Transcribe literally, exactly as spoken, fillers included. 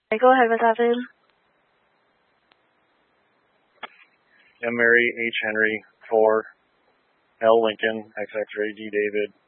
Okay, go ahead. What's happening? M. Mary H. Henry, four, L. Lincoln, X X Ray D. David,